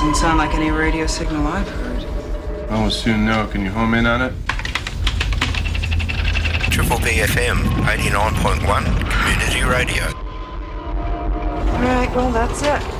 Doesn't sound like any radio signal I've heard. I will soon know. Can you home in on it? Triple BFM 89.1 Community Radio. All right, well, that's it.